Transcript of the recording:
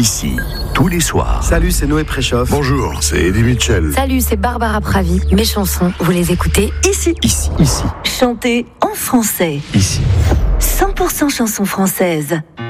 ici, tous les soirs. Salut, c'est Noé Préchoff. Bonjour, c'est Eddie Mitchell. Salut, c'est Barbara Pravi. Mes chansons, vous les écoutez ici. Ici. Chantées en français. Ici. 100% chansons françaises.